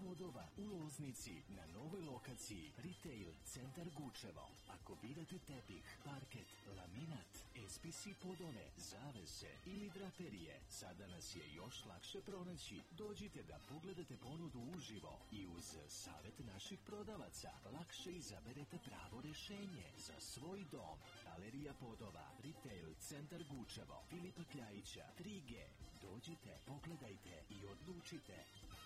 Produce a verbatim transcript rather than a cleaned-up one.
podova u Loznici na novoj lokaciji Retail Centar Gučevo. Ako birate tepih, parket, laminat, S P C podove, zavese ili draperije, sada nas je još lakše pronaći. Dođite da pogledate ponudu uživo i uz savjet naših prodavaca lakše izaberete pravo rešenje za svoj dom. Galerija podova, Retail Centar Gučevo, Filipa Kljajića, tri G. Dođite, pogledajte i odlučite.